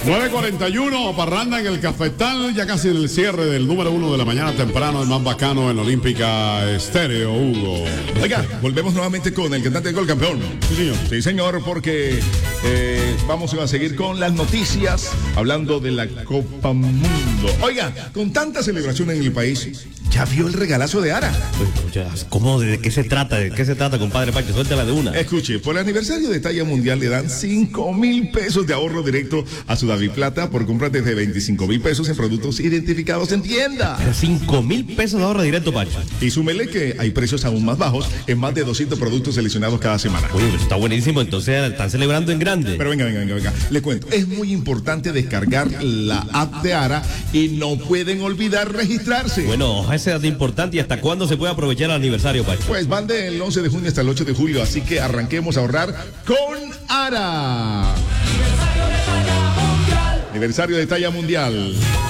9:41, parranda en el cafetal, ya casi en el cierre del número 1 de la mañana temprano, el más bacano en Olímpica Estéreo, Hugo. Oiga, volvemos nuevamente con el cantante del gol campeón. Sí, señor. Sí, señor, porque vamos a seguir con las noticias, hablando de la Copa Mundo. Oiga, con tanta celebración en el país, ¿ya vio el regalazo de Ara? ¿Cómo? ¿De qué se trata? ¿De qué se trata, compadre Pacho? Suéltala de una. Escuche, por el aniversario de talla mundial le dan 5,000 pesos de ahorro directo a su Daviplata por compras desde 25,000 pesos en productos identificados en tienda. 5,000 pesos de ahorro directo, Pacho. Y súmele que hay precios aún más bajos en más de 200 productos seleccionados cada semana. Oye, pues está buenísimo, entonces están celebrando en grande. Pero venga, le cuento, es muy importante descargar la app de Ara y no pueden olvidar registrarse. Bueno, ese dato importante. ¿Y hasta cuándo se puede aprovechar el aniversario, Pacho? Pues van del 11 de junio hasta el 8 de julio, así que arranquemos a ahorrar con Ara. Aniversario de talla mundial.